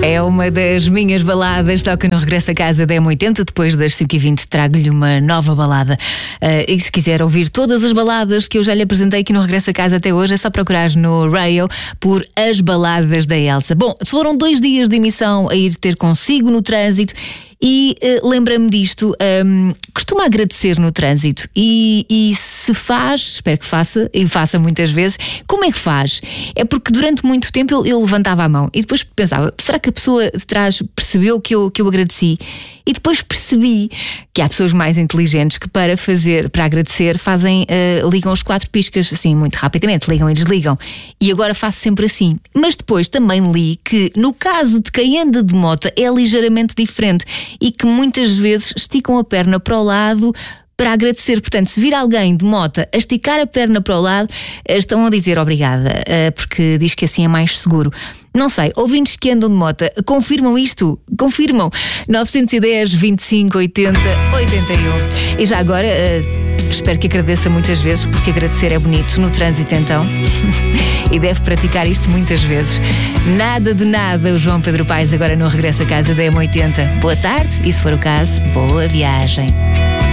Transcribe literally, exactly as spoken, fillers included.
É uma das minhas baladas, toca no Regresso a Casa da M oitenta. Depois das cinco e vinte trago-lhe uma nova balada. Uh, e se quiser ouvir todas as baladas que eu já lhe apresentei aqui no Regresso a Casa até hoje, é só procurar no Radio por As Baladas da Elsa. Bom, foram dois dias de emissão a ir ter consigo no trânsito. E uh, lembra-me disto, um, costuma agradecer no trânsito e, e se faz, espero que faça, e faça muitas vezes, como é que faz? É porque durante muito tempo eu, eu levantava a mão e depois pensava, será que a pessoa de trás percebeu que eu, que eu agradeci? E depois percebi que há pessoas mais inteligentes que para fazer, para agradecer, fazem, uh, ligam os quatro piscas assim muito rapidamente, ligam e desligam. E agora faço sempre assim. Mas depois também li que no caso de quem anda de moto é ligeiramente diferente e que muitas vezes esticam a perna para o lado para agradecer. Portanto, se vir alguém de moto a esticar a perna para o lado, estão a dizer obrigada, porque diz que assim é mais seguro. Não sei, ouvintes que andam de moto, confirmam isto? Confirmam. nove um zero, vinte e cinco, oitenta, oitenta e um. E já agora, uh, espero que agradeça muitas vezes, porque agradecer é bonito no trânsito então. E deve praticar isto muitas vezes. Nada de nada, o João Pedro Paes agora no Regresso a Casa da M oitenta. Boa tarde e, se for o caso, boa viagem.